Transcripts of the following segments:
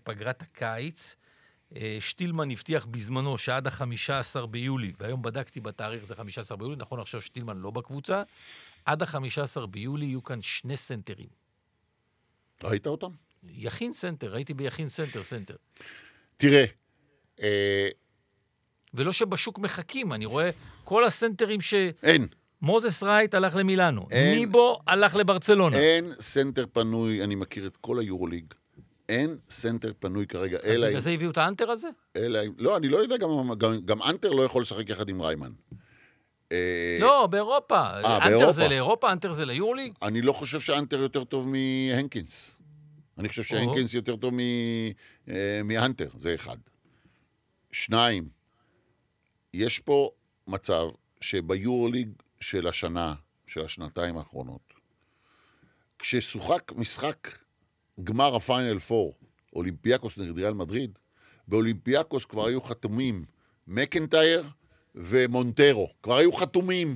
פגרת הקיץ. שטילמן הבטיח בזמנו שעד ה-15 ביולי, והיום בדקתי בתאריך זה 15 ביולי, נכון עכשיו שטילמן לא בקבוצה, עד ה-15 ביולי יהיו כאן 2 סנטרים. ראית אותם? יכין סנטר, הייתי ביכין סנטר. תראה, ולא שבשוק מחכים, אני רואה כל הסנטרים ש... אין. מוזס רייט הלך למילאנו, ניבו הלך לברצלונה. אין סנטר פנוי, אני מכיר את כל היורוליג, אין סנטר פנוי כרגע, אלא... בגלל זה הביאו את האנטר הזה? לא, אני לא יודע, גם אנטר לא יכול לשחק יחד עם ריימן. לא, באירופה. אנטר באירופה. זה לאירופה, אנטר זה ליורוליג? אני לא חושב שאנטר יותר טוב מהנקינס. אני חושב שהנקינס יותר טוב מאנטר, זה אחד. 2, יש פה מצב שביורוליג של השנה, של השנתיים האחרונות, כששוחק משחק גמר הפיינל 4, אולימפיאקוס נגד ריאל מדריד, באולימפיאקוס כבר היו חתומים מקנטייר ומונטרו, כבר היו חתומים.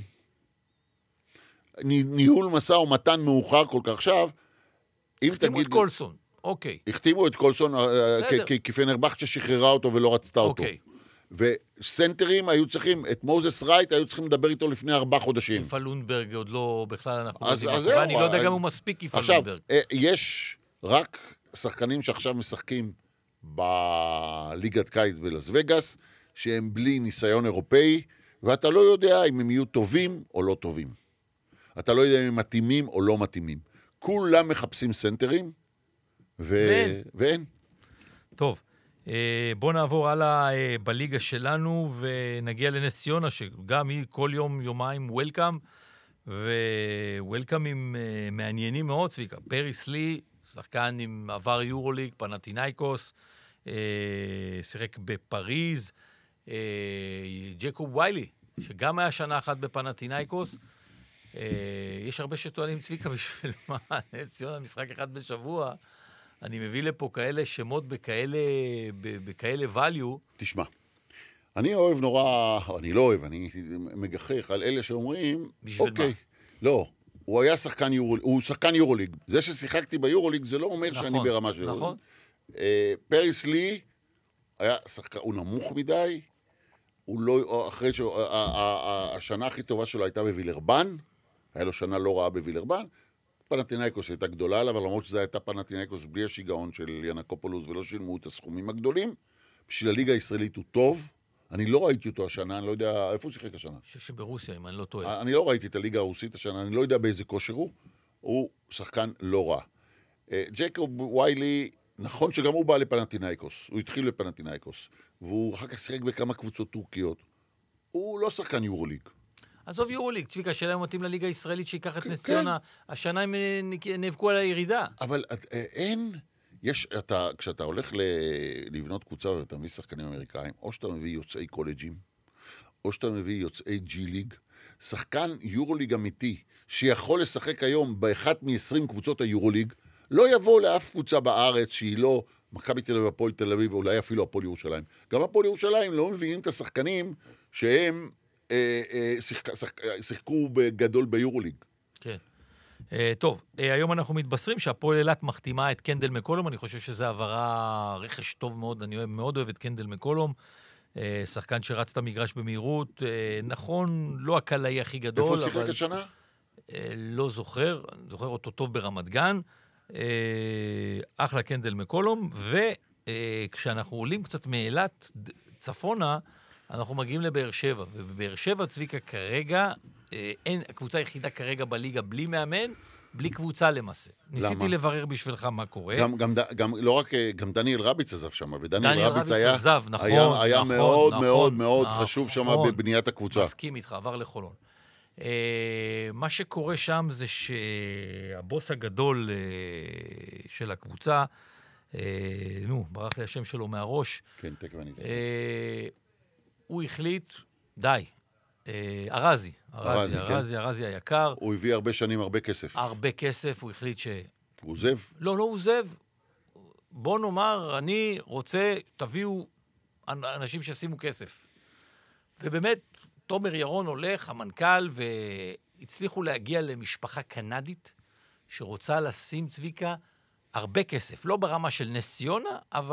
ניהול משא ומתן מאוחר כל כך. עכשיו, אם החתימו את קולסון, אוקיי. החתימו את קולסון, כי פנרבכצ'ה שחררה אותו ולא רצתה אותו. אוקיי. וסנטרים היו צריכים, את מוזס רייט היו צריכים לדבר איתו לפני 4 חודשים. יפה לונדברג עוד לא, בכלל אנחנו אז יודעים, זהו, ואני לא יודע גם הוא מספיק יפה לונדברג. עכשיו, יש רק שחקנים שעכשיו משחקים בליגת קיץ בלס וגאס, שהם בלי ניסיון אירופאי, ואתה לא יודע אם הם יהיו טובים או לא טובים. אתה לא יודע אם הם מתאימים או לא מתאימים. כולם מחפשים סנטרים, ואין. טוב. בוא נעבור הלאה בליגה שלנו ונגיע לנס ציונה שגם היא כל יום יומיים וולקאם ווולקאמים מעניינים מאוד צביקה. פריס לי, שחקן עם עבר יורוליג, פנתינייקוס, שיחק בפריז, ג'קוב ויילי שגם היה שנה אחת בפנתינייקוס. יש הרבה שטוענים צביקה בשביל מה נס ציונה משחק אחד בשבוע. אני מביא לפה כאלה שמות בכאלה value. תשמע, אני אוהב נורא, אני לא אוהב, אני מגחך על אלה שאומרים, בשביל אוקיי, מה? לא, הוא היה שחקן יורוליג, הוא שחקן יורוליג. זה ששיחקתי ביורוליג זה לא אומר נכון, שאני ברמה שלו. נכון. פריס לי היה שחקן, הוא נמוך מדי, הוא לא, אחרי השנה הכי טובה שלו הייתה בווילרבן, היה לו שנה לא רעה בווילרבן, פנתינייקוס הייתה גדולה עליו, אבל למרות שזה הייתה פנתינייקוס בלי השיגעון של ינקופולוס ולא שילמו את הסכומים הגדולים, בשביל הליגה הישראלית הוא טוב, אני לא ראיתי אותו השנה, אני לא יודע, איפה הוא שיחק השנה? שברוסיה, אם אני לא טועה. אני לא ראיתי את הליגה הרוסית השנה, אני לא יודע באיזה כושר הוא שחקן לא רע. ג'קוב ויילי, נכון שגם הוא בא לפנתינייקוס, הוא התחיל לפנתינייקוס, והוא אחר כך שיחק בכמה קבוצות טורקיות, הוא לא שחקן יורוליג. עזוב יורוליג, צביקה, שאלה הם מתאים לליגה הישראלית שיקח את נס ציונה, השנה הם נאבקו על הירידה. אבל אין, כשאתה הולך לבנות קבוצה ואתה מביא שחקנים אמריקאים, או שאתה מביא יוצאי קולג'ים, או שאתה מביא יוצאי ג'י ליג, שחקן יורוליג אמיתי, שיכול לשחק היום באחת מ-20 קבוצות היורוליג, לא יבוא לאף קבוצה בארץ שהיא לא מכבי תל אביב, הפועל תל אביב, ואולי אפילו הפועל ירושלים. גם הפועל ירושלים לא מביאים את השחקנים שהם שיחקו בגדול ביורוליג. כן. טוב, היום אנחנו מתבשרים שהפועל אילת מחתימה את קנדל מקולום, אני חושב שזה עברה רכש טוב מאוד, אני מאוד אוהב את קנדל מקולום, שחקן שרץ את המגרש במהירות, נכון, לא הקלעי הכי גדול. איפה שיחק השנה? לא זוכר, אני זוכר אותו טוב ברמת גן, אחלה קנדל מקולום, וכשאנחנו עולים קצת מאילת צפונה, אנחנו מגיעים לבאר שבע, ובבאר שבע צביקה כרגע, אין, הקבוצה היחידה כרגע בליגה בלי מאמן, בלי קבוצה למעשה. ניסיתי לברר בשבילך מה קורה. גם לא רק, גם דניאל רביץ עזב שם, ודניאל רביץ היה נכון, מאוד נכון, מאוד מאוד נכון, חשוב שם נכון. בבניית הקבוצה. מסכים איתך, עבר לחולון. מה שקורה שם זה שהבוס הגדול של הקבוצה, ברח לי השם שלו מהראש, כן, תכף אני זוכר. הוא החליט, די, ארזי היקר. הוא הביא הרבה שנים, הרבה כסף. הרבה כסף, הוא החליט ש... הוא עוזב? לא עוזב. בוא נאמר, אני רוצה, תביאו אנשים ששימו כסף. ובאמת, תומר ירון הולך, המנכ"ל, והצליחו להגיע למשפחה קנדית, שרוצה לשים צביקה הרבה כסף. לא ברמה של נס ציונה, אבל...